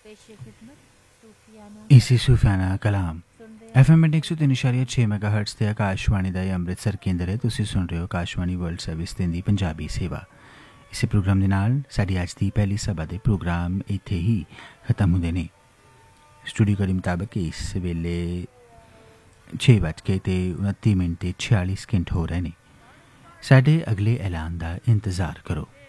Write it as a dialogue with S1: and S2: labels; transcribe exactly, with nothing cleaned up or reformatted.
S1: इसी सूफियाना कलाम F M एक सौ तीन इशारिया छे मैगा हर्ट्स ते आकाशवाणी का अमृतसर केंद्र है। तुसीं सुन रहे हो आकाशवाणी वर्ल्ड सर्विस दी पंजाबी सेवा। इस प्रोग्राम के नाल साडी अज की पहली सभा के प्रोग्राम इत्थे ही खत्म होंदे ने। स्टूडियो के मुताबिक इस वेले छे बज के ते उनती मिनट ते छियाली सैकेंड हो रहे हैं। साडे अगले ऐलान का इंतज़ार करो।